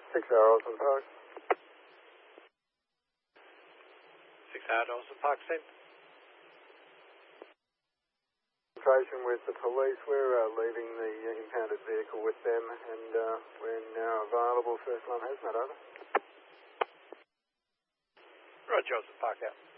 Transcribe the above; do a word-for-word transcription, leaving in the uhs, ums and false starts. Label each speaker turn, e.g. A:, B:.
A: Six hour Olsen Park.
B: Six hour Olsen Park, send.
A: Concentration with the police. We're uh, leaving the uh, impounded vehicle with them, and uh, we're now available. First line hazmat, over.
B: Roger, Olsen Park out.